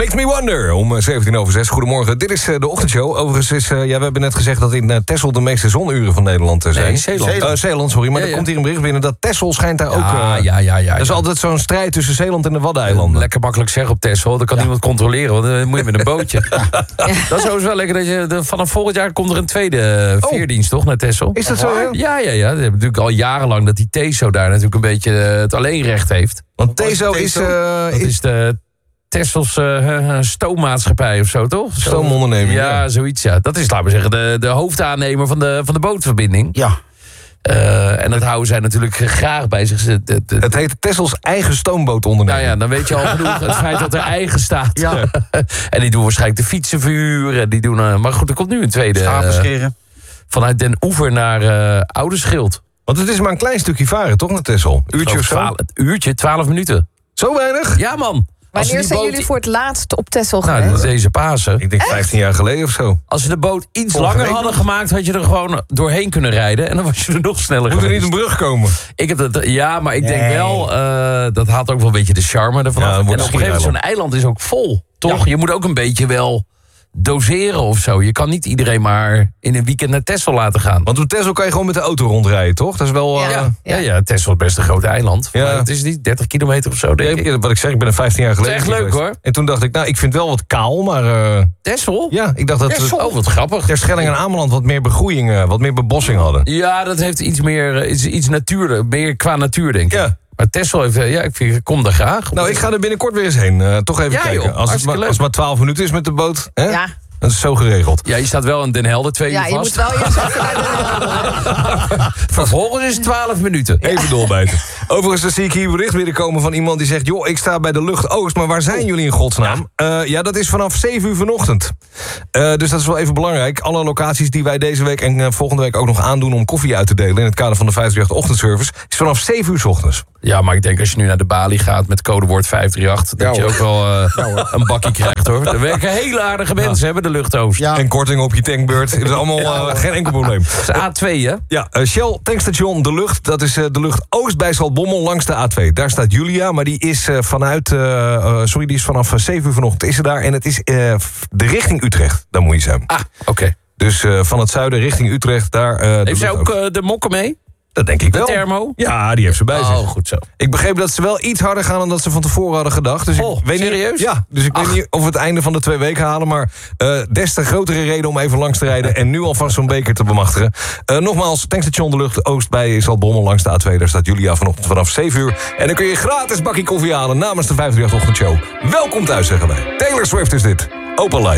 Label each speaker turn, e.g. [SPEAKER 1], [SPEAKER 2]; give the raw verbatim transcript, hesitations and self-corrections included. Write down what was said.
[SPEAKER 1] Makes me wonder, om zeventien over zes. Goedemorgen, dit is de ochtendshow. Overigens is, uh, ja, we hebben net gezegd dat in Texel de meeste zonuren van Nederland uh, zijn.
[SPEAKER 2] Nee, Zeeland.
[SPEAKER 1] Uh, Zeeland, sorry, maar
[SPEAKER 2] ja,
[SPEAKER 1] er
[SPEAKER 2] ja.
[SPEAKER 1] komt hier een bericht binnen dat Texel schijnt daar
[SPEAKER 2] ja,
[SPEAKER 1] ook... Uh,
[SPEAKER 2] ja, ja, ja.
[SPEAKER 1] Er is
[SPEAKER 2] ja.
[SPEAKER 1] altijd zo'n strijd tussen Zeeland en de Waddeneilanden.
[SPEAKER 2] Lekker makkelijk zeggen op Texel, dat kan ja. niemand controleren, want dan moet je met een bootje. Ja. Dat is sowieso wel lekker, dat je de, vanaf volgend jaar komt er een tweede oh. veerdienst, toch, naar Texel?
[SPEAKER 1] Is dat zo, ja?
[SPEAKER 2] Ja, ja, ja. Dat hebben natuurlijk al jarenlang dat die Teso daar natuurlijk een beetje het alleenrecht heeft.
[SPEAKER 1] Want Teso is... Uh,
[SPEAKER 2] dat is de... Tessels uh, stoommaatschappij of zo, toch?
[SPEAKER 1] Stoomonderneming.
[SPEAKER 2] Ja,
[SPEAKER 1] ja,
[SPEAKER 2] zoiets, ja. Dat is, laten we zeggen, de, de hoofdaannemer van de, van de bootverbinding.
[SPEAKER 1] Ja.
[SPEAKER 2] Uh, en dat houden zij natuurlijk graag bij zich. De, de, de,
[SPEAKER 1] het heet Tessels eigen stoombootonderneming.
[SPEAKER 2] Nou ja, dan weet je al genoeg. Het feit dat er eigen staat.
[SPEAKER 3] Ja.
[SPEAKER 2] En die doen waarschijnlijk de fietsen verhuren. Die doen, uh, maar goed, er komt nu een tweede...
[SPEAKER 3] Schapen scheren.
[SPEAKER 2] Uh, vanuit Den Oever naar uh, Ouderschild.
[SPEAKER 1] Want het is maar een klein stukje varen, toch, naar Texel? Uurtje of zo?
[SPEAKER 2] twaalf, uurtje, twaalf minuten.
[SPEAKER 1] Zo weinig?
[SPEAKER 2] Ja, man.
[SPEAKER 4] Wanneer zijn
[SPEAKER 2] boot...
[SPEAKER 4] jullie voor het laatst op Texel
[SPEAKER 2] nou,
[SPEAKER 4] geweest?
[SPEAKER 2] deze Pasen.
[SPEAKER 1] Ik denk vijftien jaar geleden of zo.
[SPEAKER 2] Als ze de boot iets
[SPEAKER 1] Volgende
[SPEAKER 2] langer hadden gemaakt, had je er gewoon doorheen kunnen rijden. En dan was je er nog sneller
[SPEAKER 1] Moet
[SPEAKER 2] geweest.
[SPEAKER 1] er niet een brug komen?
[SPEAKER 2] Ik heb dat, ja, maar ik
[SPEAKER 3] nee.
[SPEAKER 2] denk wel, uh, dat haalt ook wel een beetje de charme ervan
[SPEAKER 1] Ja,
[SPEAKER 2] af.
[SPEAKER 1] dan
[SPEAKER 2] En op
[SPEAKER 1] wordt
[SPEAKER 2] een gegeven moment, zo'n eiland is ook vol, toch? Ja. Je moet ook een beetje wel doseren of zo. Je kan niet iedereen maar in een weekend naar Texel laten gaan.
[SPEAKER 1] Want op Texel kan je gewoon met de auto rondrijden, toch? Dat is wel... Uh...
[SPEAKER 2] Ja, ja, ja, Texel is best een groot eiland.
[SPEAKER 1] Ja.
[SPEAKER 2] Maar het is niet dertig kilometer of zo, denk
[SPEAKER 1] Ja,
[SPEAKER 2] ik.
[SPEAKER 1] wat ik zeg, ik ben er vijftien jaar geleden
[SPEAKER 2] Het is echt leuk,
[SPEAKER 1] geweest.
[SPEAKER 2] hoor.
[SPEAKER 1] En toen dacht ik, nou, ik vind het wel wat kaal, maar... Uh...
[SPEAKER 2] Texel?
[SPEAKER 1] Ja, ik dacht dat...
[SPEAKER 2] Texel? Oh, wat grappig.
[SPEAKER 1] Terschelling en Ameland wat meer begroeiing, uh, wat meer bebossing hadden.
[SPEAKER 2] Ja, dat heeft iets meer, iets, iets natuur, meer qua natuur, denk ik.
[SPEAKER 1] Ja.
[SPEAKER 2] Maar Texel heeft, ja, ik, vind, ik kom daar graag.
[SPEAKER 1] Nou, ik ga er binnenkort weer eens heen. Uh, toch even
[SPEAKER 2] Ja,
[SPEAKER 1] kijken.
[SPEAKER 2] joh,
[SPEAKER 1] als, het maar, als het maar twaalf minuten is met de boot, hè?
[SPEAKER 4] Ja.
[SPEAKER 1] Dat is zo geregeld.
[SPEAKER 2] Ja, je staat wel in Den Helder twee
[SPEAKER 4] Ja,
[SPEAKER 2] uur
[SPEAKER 4] je
[SPEAKER 2] vast.
[SPEAKER 4] moet wel eerst even naar de...
[SPEAKER 2] Vervolgens is het twaalf minuten.
[SPEAKER 1] Even doorbijten. Overigens dan zie ik hier bericht binnenkomen van iemand die zegt... joh, ik sta bij de Lucht Oost, maar waar zijn jullie in godsnaam? Ja, uh, ja dat is vanaf zeven uur vanochtend. Uh, dus dat is wel even belangrijk. Alle locaties die wij deze week en uh, volgende week ook nog aandoen... om koffie uit te delen in het kader van de vijfhonderdachttien ochtendservice... is vanaf zeven uur 's ochtends.
[SPEAKER 2] Ja, maar ik denk als je nu naar de balie gaat met codewoord vijf drie acht... dat
[SPEAKER 3] Ja,
[SPEAKER 2] je ook wel uh,
[SPEAKER 3] ja,
[SPEAKER 2] een bakkie krijgt, hoor. Er werken hele aardige mensen, hebben de Luchtoost.
[SPEAKER 3] Ja.
[SPEAKER 1] En korting op je tankbeurt. Dat is allemaal uh, geen enkel probleem.
[SPEAKER 2] Dat is A twee, hè?
[SPEAKER 1] Ja, uh, Shell tankstation De Lucht. Dat is uh, De Lucht Oost bij Zaltbommel langs de A twee. Daar staat Julia, maar die is uh, vanuit... Uh, uh, sorry, die is vanaf uh, zeven uur vanochtend is ze daar. En het is uh, de richting Utrecht. Daar moet je zijn.
[SPEAKER 2] Ah, oké. Okay.
[SPEAKER 1] Dus uh, van het zuiden richting Utrecht, daar... Uh,
[SPEAKER 2] Heeft zij ook uh, de mokken mee?
[SPEAKER 1] Dat denk ik
[SPEAKER 2] De
[SPEAKER 1] wel.
[SPEAKER 2] thermo?
[SPEAKER 1] Ja, die heeft ze bij zich.
[SPEAKER 2] Oh, goed zo.
[SPEAKER 1] Ik begreep dat ze wel iets harder gaan dan dat ze van tevoren hadden gedacht. Dus
[SPEAKER 2] Oh,
[SPEAKER 1] ik weet
[SPEAKER 2] serieus?
[SPEAKER 1] Niet, ja, dus ik
[SPEAKER 2] Ach.
[SPEAKER 1] weet niet of we het einde van de twee weken halen. Maar uh, des te grotere reden om even langs te rijden... en nu alvast zo'n beker te bemachtigen. Uh, nogmaals, tankstation De Lucht Oost bij Zaltbommel langs de A twee. Daar staat Julia vanochtend vanaf zeven uur. En dan kun je gratis bakkie koffie halen namens de vijfhonderdachttien ochtendshow. Welkom thuis, zeggen wij. Taylor Swift is dit. Open Light.